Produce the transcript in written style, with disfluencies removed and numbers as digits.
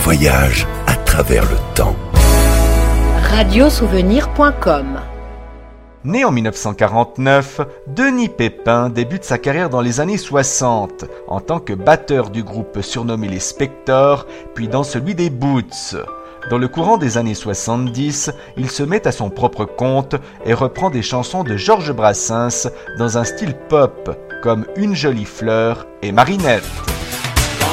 voyage à travers le temps. Radiosouvenir.com. Né en 1949, Denis Pépin débute sa carrière dans les années 60 en tant que batteur du groupe surnommé les Spectors, puis dans celui des Boots. Dans le courant des années 70, il se met à son propre compte et reprend des chansons de Georges Brassens dans un style pop, comme Une jolie fleur et Marinette.